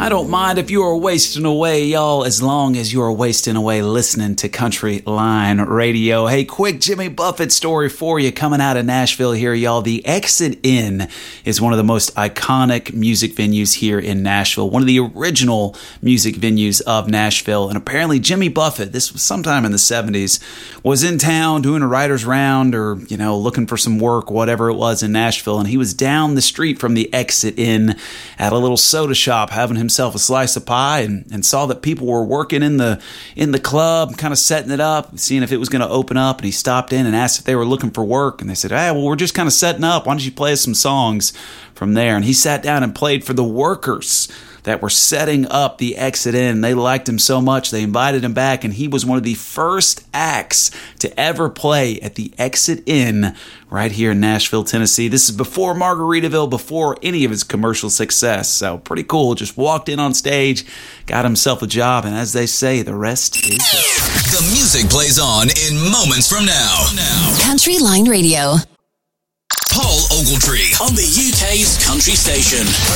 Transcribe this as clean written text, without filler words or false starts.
I don't mind if you are wasting away, y'all, as long as you are wasting away listening to Country Line Radio. Hey, quick Jimmy Buffett story for you coming out of Nashville here, y'all. The Exit Inn is one of the most iconic music venues here in Nashville, one of the original music venues of Nashville. And apparently Jimmy Buffett, this was sometime in the 70s, was in town doing a writer's round or, looking for some work, whatever it was in Nashville. And he was down the street from the Exit Inn at a little soda shop having himself a slice of pie and saw that people were working in the club, kind of setting it up, seeing if it was going to open up. And he stopped in and asked if they were looking for work. And they said, hey, well, we're just kind of setting up. Why don't you play us some songs from there? And he sat down and played for the workers that were setting up the Exit Inn. They liked him so much, they invited him back, and he was one of the first acts to ever play at the Exit Inn right here in Nashville, Tennessee. This is before Margaritaville, before any of his commercial success. So pretty cool. Just walked in on stage, got himself a job, and as they say, the rest is history. The music plays on in moments from now. Country Line Radio. Paul Ogletree on the UK's country station.